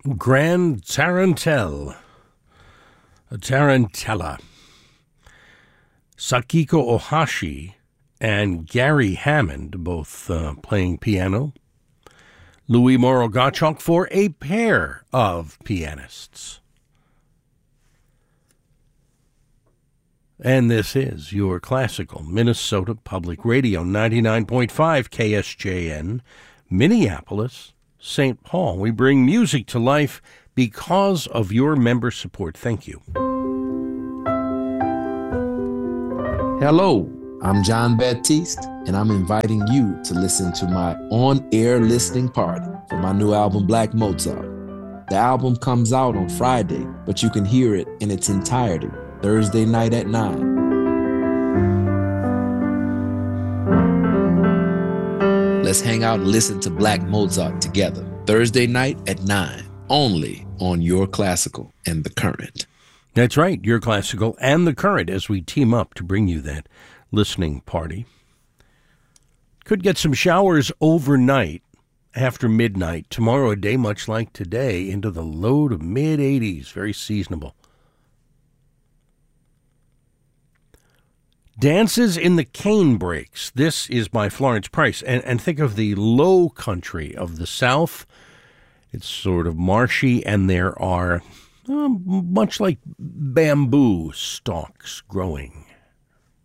Grand Tarantella, Sakiko Ohashi and Gary Hammond, both playing piano. Louis Morrow Gottschalk for a pair of pianists. And this is your classical Minnesota Public Radio, 99.5 KSJN, Minneapolis, St. Paul. We bring music to life because of your member support. Thank you. Hello, I'm John Baptiste, and I'm inviting you to listen to my on-air listening party for my new album, Black Mozart. The album comes out on Friday, but you can hear it in its entirety Thursday night at 9. Let's hang out and listen to Black Mozart together. Thursday night at 9, only on Your Classical and The Current. That's right, Your Classical and The Current, as we team up to bring you that listening party. Could get some showers overnight after midnight. Tomorrow, a day much like today, into the low to mid-80s. Very seasonable. Dances in the Canebrakes. This is by Florence Price. And think of the low country of the South. It's sort of marshy, and there are, much like bamboo stalks growing